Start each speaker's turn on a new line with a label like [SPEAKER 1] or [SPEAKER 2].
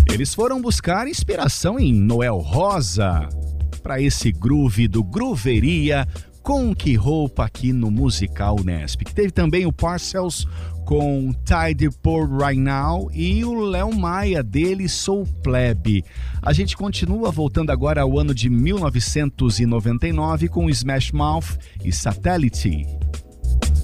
[SPEAKER 1] Eles foram buscar inspiração em Noel Rosa para esse groove do Grooveria com Que Roupa aqui no Musical Nesp. Que teve também o Parcels com Tidy Por Right Now e o Léo Maia dele Sou Plebe. A gente continua voltando agora ao ano de 1999 com Smash Mouth e Satellite.